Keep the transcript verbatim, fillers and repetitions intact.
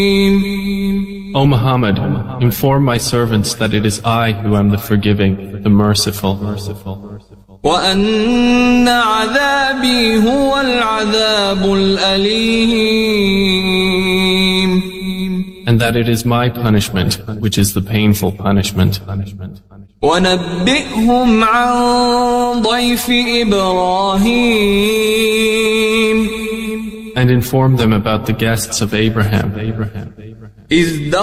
O Muhammad, inform my servants that it is I who am the forgiving, the merciful. وَأَنَّ عَذَابِي هُوَ الْعَذَابُ الْأَلِيمُ. And that it is my punishment, which is the painful punishment. وَنَبِّئْهُمْ عَنْ ضَيْفِ إِبْرَاهِيمَ. And inform them about the guests of Abraham. إِذْ